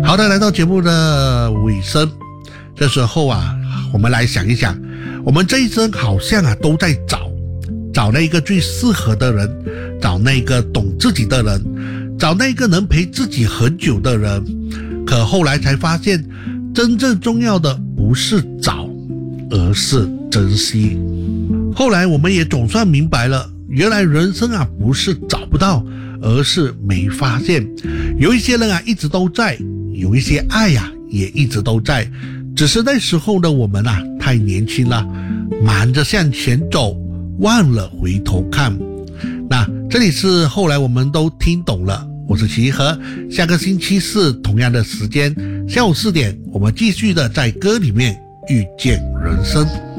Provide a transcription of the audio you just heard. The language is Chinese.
好的，来到节目的尾声，这时候我们来想一想，我们这一生好像都在找那个最适合的人，找那个懂自己的人，找那个能陪自己很久的人。可后来才发现，真正重要的不是找，而是珍惜。后来我们也总算明白了，原来人生不是找不到，而是没发现。有一些人一直都在，有一些爱也一直都在，只是那时候的我们太年轻了，忙着向前走，忘了回头看。那这里是后来我们都听懂了，我是齐和，下个星期四同样的时间下午4点，我们继续的在歌里面遇见人生。